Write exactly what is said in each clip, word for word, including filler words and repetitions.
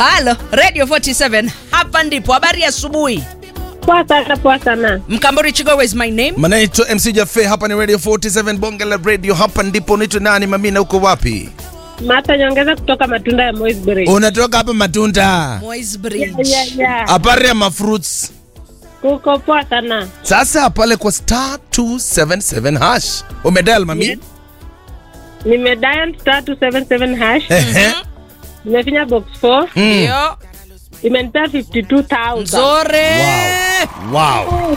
Halo, Radio forty-seven. Hapa ndipo habari asubuhi. Poa sana, poa sana. Mkamburi Chigogo is my name. Manaito M C Jaffe, hapa ni Radio forty-seven Bonga la Radio. Hapa ndipo nito nani mamina, uko wapi? Mata nyongeza kutoka Matunda ya Moi's Bridge. Unatoka hapa Matunda. Moi's Bridge. Yeah, yeah, yeah. Apari ya mafruits. Kuko poa sana. Sasa pale kwa star two seven seven hash. Umedial mami? Yeah. Nimedial star two seven seven hash. Ehe. Nimefinya box four. Ndio. Imenipea fifty-two thousand. Nzore. Wow. Wow.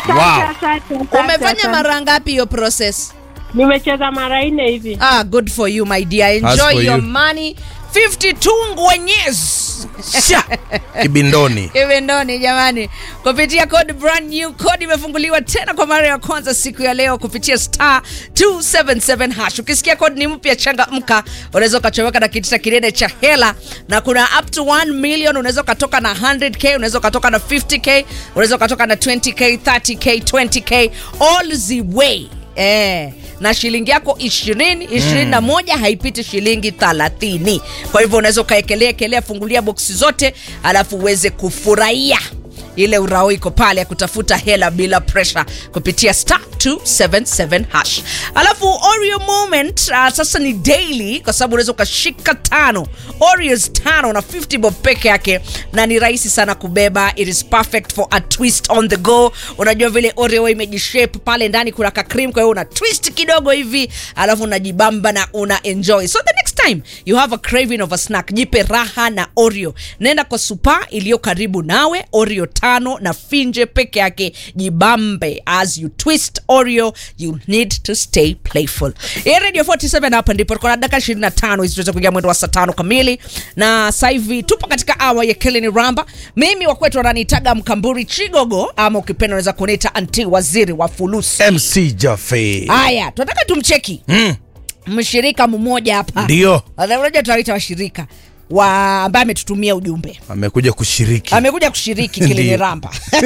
Wow. Umefanya mara ngapi hiyo process? Nimecheza mara nne hivi. Ah, good for you my dear. Enjoy your you. money. fifty-two ngwenyezi. Sha. Kibindoni. Kibindoni jamani. Kupitia code brand new code imefunguliwa tena kwa mara ya kwanza siku ya leo kupitia star two seven seven hash. Ukisikia code ni mpya, changamka. Unaweza ukachoweka na kitita kirede cha hela na kuna up to one million. Unaweza ukatoka na one hundred k, unaweza ukatoka na fifty k, unaweza ukatoka na twenty k, thirty k, twenty k, all the way. Eh, na shilingi yako ishirini, ishirini na moja haipiti shilingi thelathini. Kwa hivyo unaweza ukaekelea ekelea, fungulia boksi zote alafu uweze kufurahia ile urao iko pale ya kutafuta hela bila pressure kupitia star two seven seven hash. Alafu Oreo moment uh, sasa ni daily kwa sababu unaweza ukashika tano Oreos tano na fifty bob peke yake, na ni rahisi sana kubeba. It is perfect for a twist on the go. Unajua vile Oreo imejishape pale ndani kuna ka cream, kwa hiyo una twist kidogo hivi alafu unajibamba na una enjoy. So the next time you have a craving of a snack, jipe raha na Oreo. Nenda kwa super iliyo karibu nawe, Oreo tano na finje peke yake, jibambe as you twist Oreo. You need to stay playful. Hii Radio forty-seven hapa ndipo kuna dakika ishirini na tano hizi tuweze kuingia mwendo wa saa tano kamili, na sasa hivi tupo katika hour ya Kelly Ramba. Mimi wa kwetu wananiitaga Mkamburi Chigogo, ama ukipenda unaweza kuniita anti waziri wa fulusi M C Jaffe. Haya, tunataka tumcheki Mm. mshirika mmoja hapa. Ndio. Unajua tunaita washirika wa ambaye ametutumia ujumbe. Amekuja kushiriki. Amekuja kushiriki Kelly Ramba.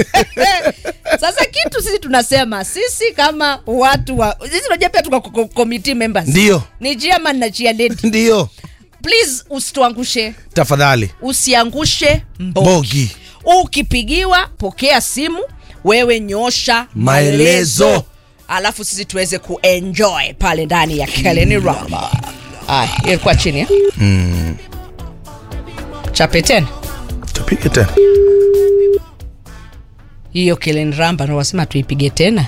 Sasa kitu sisi tunasema, sisi kama watu wa sisi tunajua pia tuko committee members. Ndio. Ni chairman na chair lady. Ndio. Please usituangushe. Tafadhali. Usiangushe mbogi. Bogi. Ukipigiwa pokea simu, wewe nyosha Maelezo. maelezo. Alafu sisi tuweze kuenjoy pale ndani ya Kelly Ramba. Ah, ilikuwa chini ya? Mm. Chape tena. Tupige tena. Hiyo Kelly Ramba na wasema tuipige tena.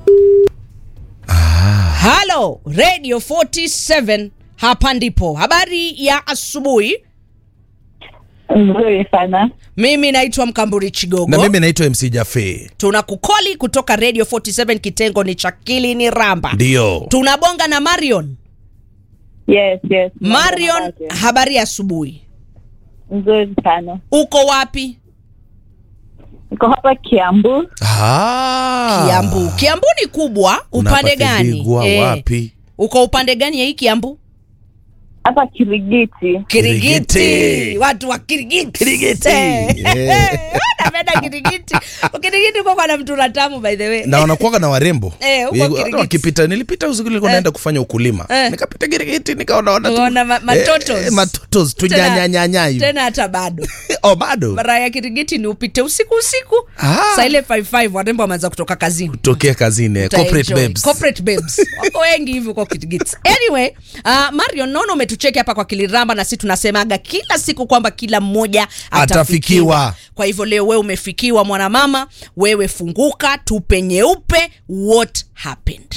Ah. Hello, Radio forty-seven. Hapa ndipo. Habari ya asubuhi. Nzuri sana. Mimi naitwa Mkamburi Chigogo. Na mimi naitwa M C Jaffe. Tunakukoli kutoka Radio forty-seven, kitengo ni cha Kelly Ramba. Ndio. Tunabonga na Marion. Yes, yes. Marion, habari ya asubuhi. Nzuri sana. Uko wapi? Niko hapa Kiambu. Ah. Kiambu. Kiambu ni kubwa, upande gani? Eh. Wapi? Uko upande gani ya hii Kiambu? Hapa Kirigiti. Kirigiti. Kirigiti. Watu wa Kirigiti. Kirigiti. Napenda Kirigiti. Kirigiti kwa na mtu tamu by the way. Na wanakuwa na warembo. Eh, huko Kirigiti. Wakipita, nilipita usiku nilikuwa naenda kufanya ukulima. Eh. Nikapita Kirigiti nikaona wana tu. Wana ma- matotos. Eh, matotos tu Tena- nyanya hivi. Tena hata bado. Oh, bado. Mara ya Kirigiti ni upite usiku usiku. Ah. Saa ile five five warembo wameanza kutoka kazini. Tokea kazini, Uta corporate enjoy. babes. Corporate babes. Wako wengi hivyo kwa Kirigiti. Anyway, uh, Mario nono umetucheki hapa kwa Kelly Ramba, na sisi tunasemaga kila siku kwamba kila mmoja atafikiwa. Atafikiwa. Kwa hivyo leo wewe umefikiwa mwanamama, wewe funguka, tupe nyeupe, what happened?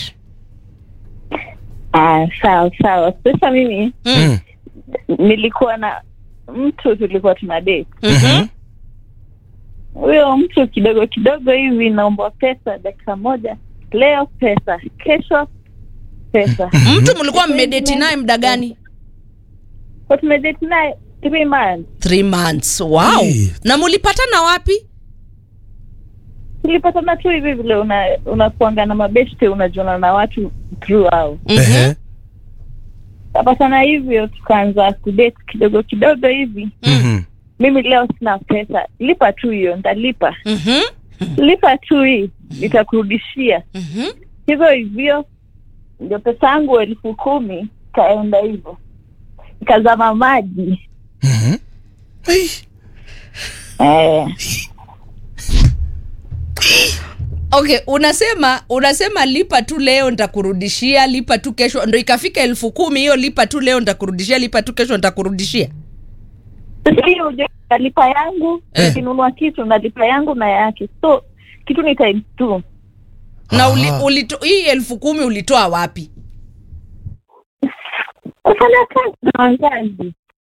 Ah, sawa sawa. Sasa mimi Mm. nilikuwa na mtu tulikuwa tuna date. Mhm. Huyo mtu kidogo kidogo hivi naomba pesa dakika moja. Leo pesa, kesho pesa. Mtu mlikuwa mmedate naye muda gani? Kwa tumedate naye three months. three months. Wow. Hey. Na mulipatana wapi? Tulipatana tu hivi vile una unakuanga na mabeshte, unajiona na watu throughout. Ehe. Tapatana hivyo tukaanza kudate kidogo kidogo hivi. Mhm. Mimi leo sina pesa. Lipa tu hiyo, ndalipa. Mhm. Lipa tu hii, nitakurudishia. Mhm. Hivyo hivyo ndio pesa yangu elfu kumi kaenda hivyo. Kazama maji. Mhm. Hey. Eh, Okay, unasema unasema lipa tu leo nitakurudishia, lipa tu kesho, ndo ikafika elfu kumi hiyo, lipa tu leo nitakurudishia, lipa tu kesho nitakurudishia. sasa hiyo uje nalipa yangu, Eh. nikinunua kitu nalipa yangu na yake. So kitu ni times two. Na uli, Aha. ulito, hii elfu kumi ulitoa wapi? Fanya kazi na wazazi.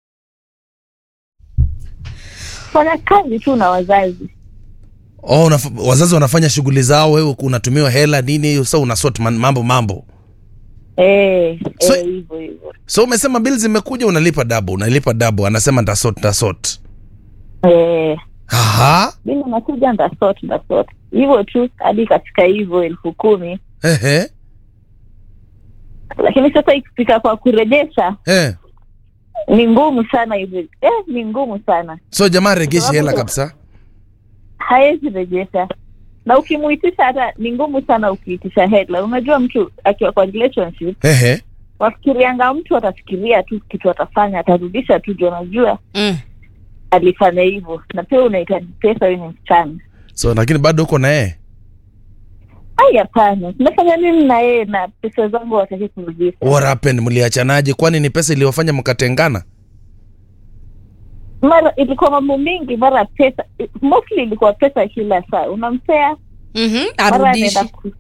Fanya kazi tu na wazazi. Oh, unaf- wazazi wanafanya shughuli zao, wewe unatumiwa hela nini, sasa una sort man- mambo mambo. Eh, So- eh, hivyo hivyo. So umesema bills zimekuja, unalipa double, unalipa double, anasema nitasort nitasort. Eh, Aha. bila nakuja ndasort ndasort. Hivyo tu hadi katika hivyo elfu kumi. Ehe. Lakini sasa ikifika kwa kurejesha Eh. ni ngumu sana hivyo. Eh, ni ngumu sana. So jamaa regeshi Sababu- hela kabisa. Haezi rejesha. Na ukimuitisha hata ni ngumu sana ukiitisha hela. Unajua mtu akiwa kwa relationship, Ehe. wafikirianga mtu atafikiria tu kitu atafanya, atarudisha tu juu anajua Mm. alifanya hivyo. Na pia unahitaji pesa wewe ni msichana. So lakini bado uko na yeye. Ai hapana. Nafanya nini na yeye na pesa zangu wataki kurudisha? What happened? Mliachanaje? Kwani ni pesa iliyofanya mkatengana? Mara ilikuwa mambo mingi, mara pesa, mostly ilikuwa pesa kila saa. Unampea Mhm, mara arudishi. anaenda ku-